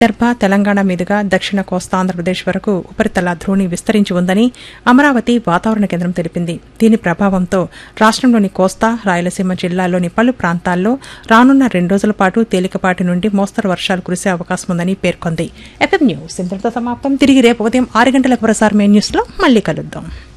విదర్భ తెలంగాణ మీదుగా దక్షిణ కోస్తా ఆంధ్రప్రదేశ్ వరకు ఉపరితల ద్రోణి విస్తరించి ఉందని అమరావతి వాతావరణ కేంద్రం తెలిపింది. దీని ప్రభావంతో రాష్టంలోని కోస్తా రాయలసీమ జిల్లాల్లోని పలు ప్రాంతాల్లో రానున్న 2 రోజుల పాటు తేలికపాటి నుండి మోస్తరు వర్షాలు కురిసే అవకాశం ఉందని పేర్కొంది. ఎఫ్ఎం న్యూస్ ఇంతటితో సమాప్తం. తిరిగి రేపు ఉదయం 6 గంటలకు ప్రసారమే న్యూస్లో మళ్లీ కలుద్దాం.